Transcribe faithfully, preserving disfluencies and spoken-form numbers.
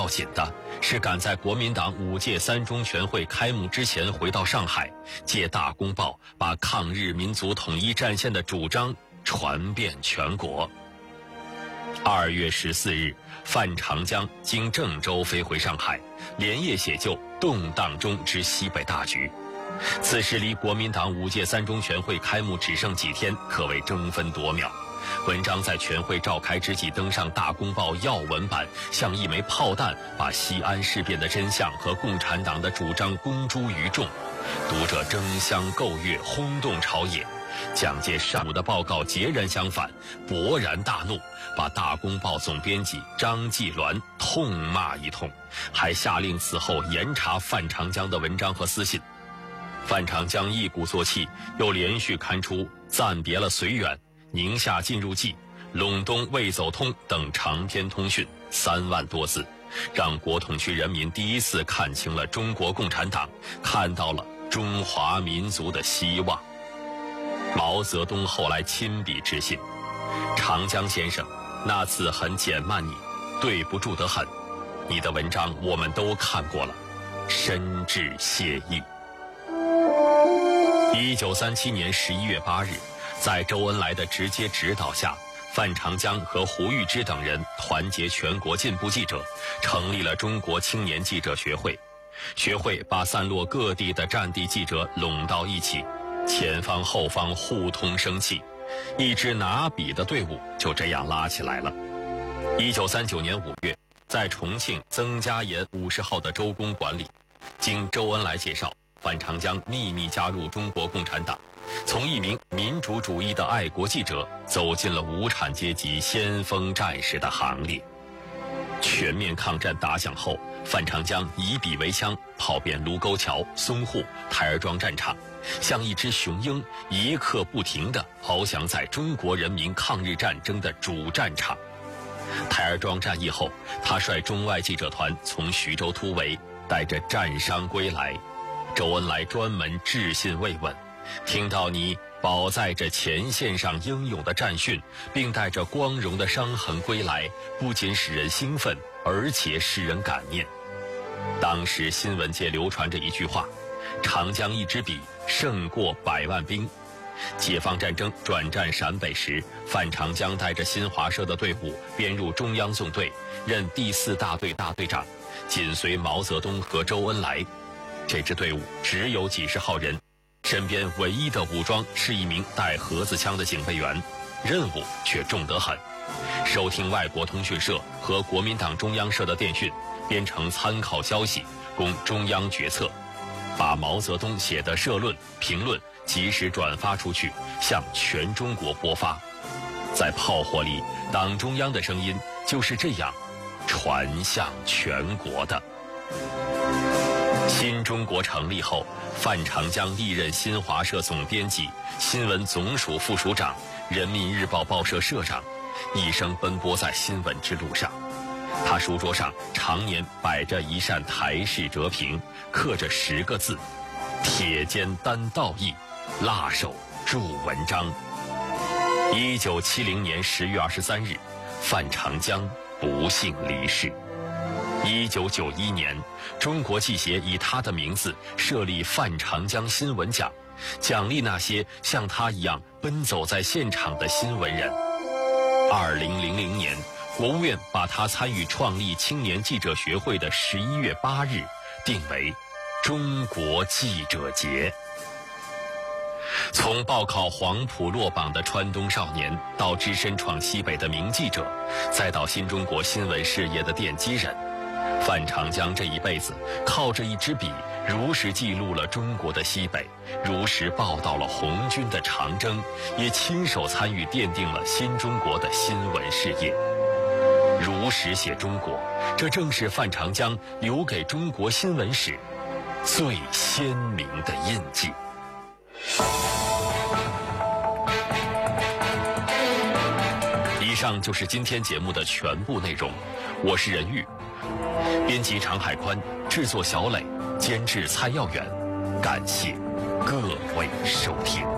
要紧的是赶在国民党五届三中全会开幕之前回到上海，借《大公报》把抗日民族统一战线的主张传遍全国。二月十四日，范长江经郑州飞回上海，连夜写就《动荡中之西北大局》。此时离国民党五届三中全会开幕只剩几天，可谓争分夺秒。文章在全会召开之际登上《大公报》要闻版，像一枚炮弹，把西安事变的真相和共产党的主张公诸于众。读者争相购阅，轰动朝野。蒋介石的报告截然相反，勃然大怒，把《大公报》总编辑张继鸾痛骂一通，还下令此后严查范长江的文章和私信。范长江一鼓作气，又连续刊出暂别了绥远、宁夏进入记、陇东未走通等长篇通讯三万多字，让国统区人民第一次看清了中国共产党，看到了中华民族的希望。毛泽东后来亲笔致信：长江先生，那次很减慢你，对不住得很，你的文章我们都看过了，深致谢意。一九三七年十一月八日，在周恩来的直接指导下，范长江和胡玉芝等人团结全国进步记者，成立了中国青年记者学会。学会把散落各地的战地记者拢到一起，前方后方互通生气，一支拿笔的队伍就这样拉起来了。一九三九年五月，在重庆曾家岩五十号的周公馆里，经周恩来介绍，范长江秘密加入中国共产党，从一名民主主义的爱国记者走进了无产阶级先锋战士的行列。全面抗战打响后，范长江以笔为枪，跑遍卢沟桥、淞沪、台儿庄战场，像一只雄鹰，一刻不停地翱翔在中国人民抗日战争的主战场。台儿庄战役后，他率中外记者团从徐州突围，带着战伤归来。周恩来专门致信慰问，听到你饱载着前线上英勇的战训，并带着光荣的伤痕归来，不仅使人兴奋，而且使人感念。当时新闻界流传着一句话：长江一支笔胜过百万兵。解放战争转战陕北时，范长江带着新华社的队伍编入中央纵队，任第四大队大队长，紧随毛泽东和周恩来。这支队伍只有几十号人，身边唯一的武装是一名带盒子枪的警卫员，任务却重得很。收听外国通讯社和国民党中央社的电讯，编成参考消息，供中央决策，把毛泽东写的社论、评论及时转发出去，向全中国播发。在炮火里，党中央的声音就是这样传向全国的。新中国成立后，范长江历任新华社总编辑、新闻总署副署长、人民日报报社社长，一生奔波在新闻之路上。他书桌上常年摆着一扇台式折屏，刻着十个字：铁肩担道义，辣手著文章。一九七零年十月二十三日，范长江不幸离世。一九九一年，中国记协以他的名字设立范长江新闻奖，奖励那些像他一样奔走在现场的新闻人。二零零零年，国务院把他参与创立青年记者学会的十一月八日定为中国记者节。从报考黄埔落榜的川东少年，到只身闯西北的名记者，再到新中国新闻事业的奠基人，范长江这一辈子靠着一支笔，如实记录了中国的西北，如实报道了红军的长征，也亲手参与奠定了新中国的新闻事业。如实写中国，这正是范长江留给中国新闻史最鲜明的印记。以上就是今天节目的全部内容，我是任玉，编辑常海宽，制作小磊，监制蔡耀远，感谢各位收听。